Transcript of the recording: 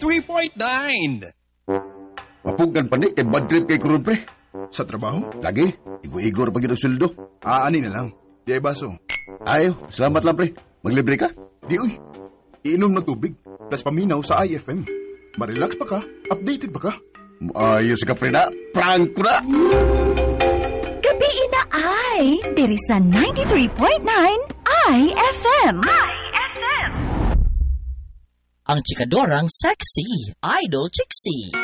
93.9. Mapugan pa ni, kay bad trip kay Kurun, pre. Sa trabaho? Lagi, igor-igor pag yun ang sweldo. Ani na lang. Di ay baso. Ayaw, salamat lang, pre. Maglibre ka? Di uy. Iinom ng tubig. Plus paminaw sa IFM. Marelax pa ka. Updated pa ka. Ayos ka, pre na. Prank ko na! Gabi na ay, diri sa 93.9 IFM. Ang chikadorang sexy, Idol Chixie.